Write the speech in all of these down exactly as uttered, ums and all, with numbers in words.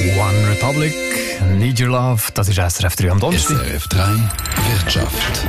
One Republic, Need Your Love, das ist S R F drei am Donnerstag. S R F drei Wirtschaft.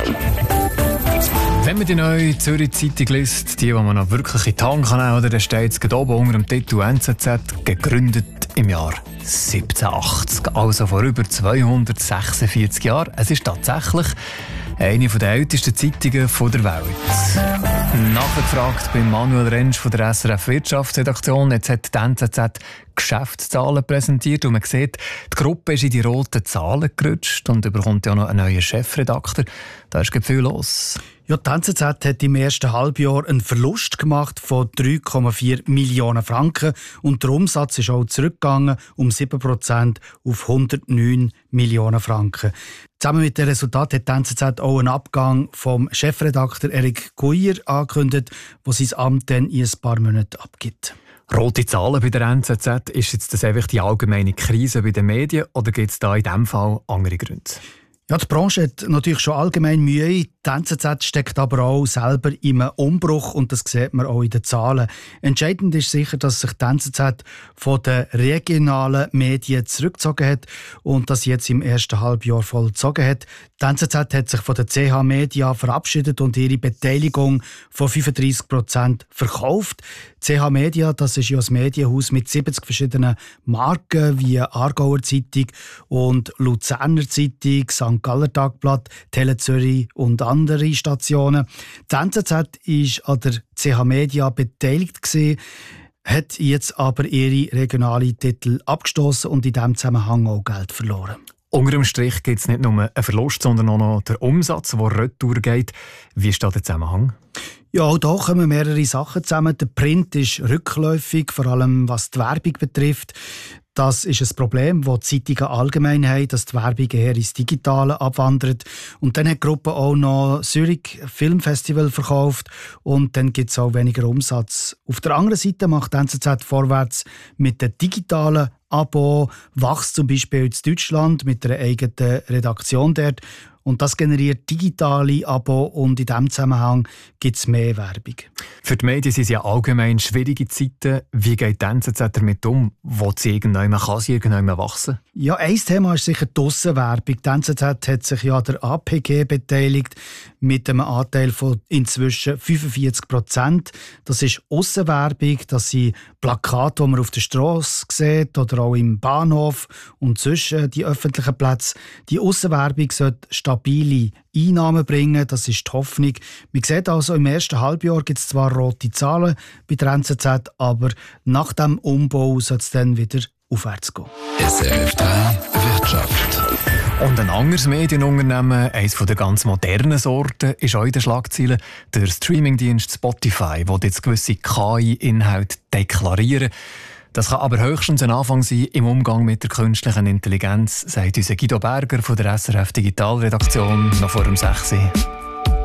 Wenn man die neue Zürich Zeitung liest, die, die man noch wirklich in die Hand kann nehmen, oder, dann steht es oben unter dem Titel N Z Z, gegründet im Jahr siebzehnhundertachtzig, also vor über zweihundertsechsundvierzig Jahren. Es ist tatsächlich eine der ältesten Zeitungen der Welt. Nachgefragt bei Manuel Rentsch von der S R F Wirtschaftsredaktion. Jetzt hat die N Z Z Geschäftszahlen präsentiert und man sieht, die Gruppe ist in die roten Zahlen gerutscht und bekommt ja noch einen neuen Chefredakteur. Da ist viel los. Ja, die N Z Z hat im ersten Halbjahr einen Verlust gemacht von drei Komma vier Millionen Franken und der Umsatz ist auch zurückgegangen um sieben Prozent auf hundertneun Millionen Franken. Zusammen mit dem Resultat hat die N Z Z auch einen Abgang vom Chefredakteur Eric Guyer angekündigt, der sein Amt dann in ein paar Monaten abgibt. Rote Zahlen bei der N Z Z, ist jetzt das einfach die allgemeine Krise bei den Medien oder gibt es da in diesem Fall andere Gründe? Ja, die Branche hat natürlich schon allgemein Mühe. Die N Z Z steckt aber auch selber in einem Umbruch und das sieht man auch in den Zahlen. Entscheidend ist sicher, dass sich die N Z Z von den regionalen Medien zurückgezogen hat und das jetzt im ersten Halbjahr vollzogen hat. Die N Z Z hat sich von der C H Media verabschiedet und ihre Beteiligung von fünfunddreissig Prozent verkauft. C H Media, das ist ja ein Medienhaus mit siebzig verschiedenen Marken wie Aargauer Zeitung und Luzerner Zeitung, Sankt Galler Tagblatt, Tele Zürich und andere Stationen. Die N Z Z war an der C H Media beteiligt gewesen, hat jetzt aber ihre regionalen Titel abgestoßen und in diesem Zusammenhang auch Geld verloren. Unter dem Strich gibt es nicht nur einen Verlust, sondern auch noch den Umsatz, der retour geht. Wie ist da der Zusammenhang? Ja, auch hier kommen mehrere Sachen zusammen. Der Print ist rückläufig, vor allem was die Werbung betrifft. Das ist ein Problem, das die Zeitungen allgemein haben, dass die Werbung eher ins Digitale abwandert. Und dann hat die Gruppe auch noch Zürich Filmfestival verkauft und dann gibt es auch weniger Umsatz. Auf der anderen Seite macht die N Z Z vorwärts mit den digitalen Abo, wächst zum Beispiel in Deutschland mit einer eigenen Redaktion dort. Und das generiert digitale Abo und in diesem Zusammenhang gibt es mehr Werbung. Für die Medien sind es ja allgemein schwierige Zeiten. Wie geht die N Z Z damit um? Wo sie irgendwann kann sie irgendwann wachsen? Ja, ein Thema ist sicher die Aussenwerbung. Die N Z Z hat sich ja der A P G beteiligt mit einem Anteil von inzwischen fünfundvierzig Prozent. Das ist Aussenwerbung, das sind Plakate, die man auf der Strasse sieht oder auch im Bahnhof und zwischen die öffentlichen Plätze. Die Aussenwerbung sollte stabile Einnahmen bringen, das ist die Hoffnung. Man sieht also, im ersten Halbjahr gibt es zwar rote Zahlen bei der N Z Z, aber nach dem Umbau soll es dann wieder aufwärts gehen. S R F drei Wirtschaft. Und ein anderes Medienunternehmen, eines der ganz modernen Sorten, ist auch in den Schlagzeilen. Der Streamingdienst Spotify will jetzt gewisse K I-Inhalte deklarieren. Das kann aber höchstens ein Anfang sein im Umgang mit der künstlichen Intelligenz, sagt unser Guido Berger von der S R F Digitalredaktion noch vor dem sechs Uhr.